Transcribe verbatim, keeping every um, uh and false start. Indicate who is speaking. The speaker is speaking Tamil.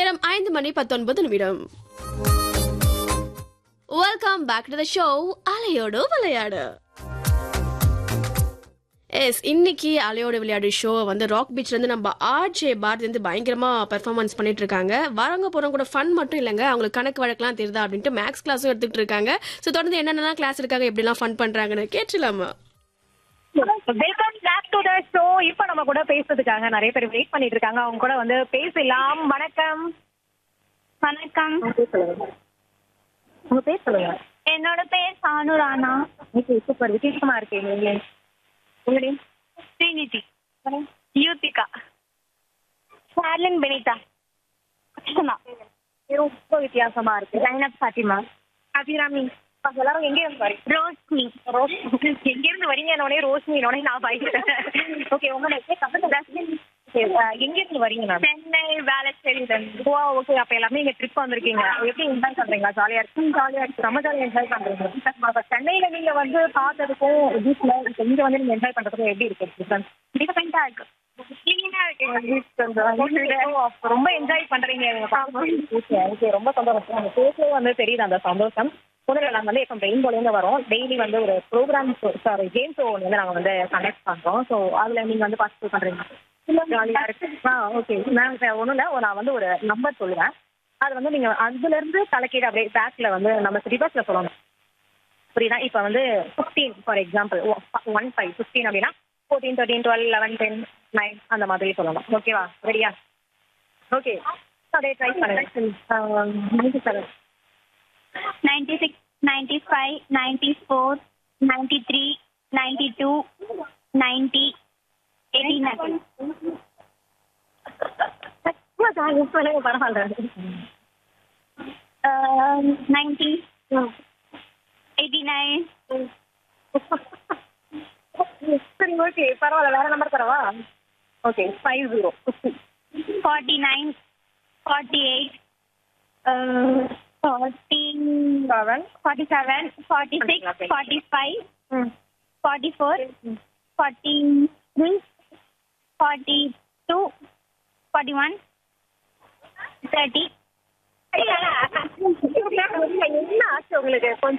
Speaker 1: நேரம் ஐந்து மணி பத்தொன்பது நிமிடம். Welcome back to the show அலையோடு விளையாடு. எஸ், இன்னைக்கு அலையோடு விளையாடு ஷோ வந்து ராக் பீச்ல இருந்து நம்ம ஆர்ஜே பாரதி வந்து பயங்கரமா பெர்ஃபார்மன்ஸ் பண்ணிட்டு இருக்காங்க. வரவங்க போறவங்க கூட ஃபன் மட்டும் இல்லைங்க, அவங்களுக்கு கணக்கு வழக்கெல்லாம் தெரியுதா அப்படின்ட்டு மேக்ஸ் கிளாஸும் எடுத்துட்டு இருக்காங்க. ஸோ தொடர்ந்து என்னென்னலாம் கிளாஸ் இருக்காங்க, எப்படிலாம் ஃபன் பண்றாங்கன்னு கேட்டுலாமா?
Speaker 2: Welcome back to the show. இப்போ நம்ம கூட பேசுறதுக்காக நிறைய பேர் வெயிட் பண்ணிட்டு இருக்காங்க. அவங்க கூட வந்து பேசலாம். வணக்கம்.
Speaker 3: வணக்கம்.
Speaker 2: உங்க பேர் சொல்லுங்க.
Speaker 3: என்னோட பேர் சானு ராணா.
Speaker 2: Okay, super. விசேஷமா இருக்கீங்க. உங்க நேம்?
Speaker 3: ஸ்ரீநிதி. யூத்திகா. ஷார்லின் பெனிதா. அர்ச்சனா.
Speaker 2: ரொம்ப வித்தியாசமா இருக்கு.
Speaker 3: ஜைனப் ஃபாத்திமா.
Speaker 2: அபிராமி. அவங்க எல்லாரும் எங்க இருந்து வரீங்க?
Speaker 3: ரோஷ்னி.
Speaker 2: ரோஷ் எங்க இருந்து வரீங்கன்னே ரோஷினோட நான் பயந்துட்டேன். ஓகே, உங்க நேம்? எங்க இருந்து வரீங்க மேம்?
Speaker 3: சென்னை வேளச்சேரியில.
Speaker 2: ஓ, ஓகே. அப்ப எல்லாமே இங்க ட்ரிப் வந்திருக்கீங்க. எப்படி என்ஜாய் பண்றீங்களா? ஜாலியா இருக்கு. ஜாலியா இருக்கு. ரொம்ப ஜாலியா என்ஜாய் பண்றீங்க. அப்ப சென்னையில நீங்க வந்து பார்த்ததுக்கும் பீச்ல இங்க வந்து நீங்க என்ஜாய் பண்றதுக்கும் எப்படி இருக்கு டிஃபரன்ஸ்?
Speaker 3: டிஃபரெண்டா இருக்கு. கிளீனா இருக்கு.
Speaker 2: பீச் ரொம்ப என்ஜாய் பண்றீங்க. ஓகே, ரொம்ப சந்தோஷம். அந்த பேசவே வந்து தெரியுது அந்த சந்தோஷம். முதல்ல நாங்கள் வந்து இப்போ ரெயின்போலேருந்து வரோம். டெய்லி வந்து ஒரு ப்ரோக்ராம் சாரி கேம் ஷோ ஒன்று வந்து நாங்கள் வந்து கனெக்ட் பண்ணுறோம். ஸோ அதில் நீங்கள் வந்து பார்ட்டிசிபேட் பண்ணுறீங்க. ஜாலியாக இருக்கு. ஆ, ஓகே மேம். ஒன்றும் இல்லை, நான் வந்து ஒரு நம்பர் சொல்லுவேன். அது வந்து நீங்கள் அதுலேருந்து தலைக்கீடு அப்படியே பேக்கில் வந்து நம்ம ரிவர்ஸில் சொல்லணும். புரியுதா? இப்போ வந்து fifteen for example, one five fifteen அப்படின்னா fourteen thirteen twelve eleven ten nine அந்த மாதிரி சொல்லணும். ஓகேவா? ரெடியா? ஓகே, அப்படியே ட்ரை பண்ணுங்க. Ninety seven
Speaker 3: ninety-six, ninety-five, ninety-four, ninety-three, ninety-two, ninety, eighty-nine.
Speaker 2: பரவாயில்ல.
Speaker 3: ninety, eighty-nine.
Speaker 2: சரி, ஓகே, பரவாயில்ல. வேற நம்பர் தரவா? Okay, five zero
Speaker 3: forty-nine, forty-eight, forty,
Speaker 2: seven
Speaker 3: forty-seven, forty-six, forty-five, forty-four, forty-three, forty-two, forty-one, thirty.
Speaker 2: என்ன ஆச்சு உங்களுக்கு? கொஞ்சம்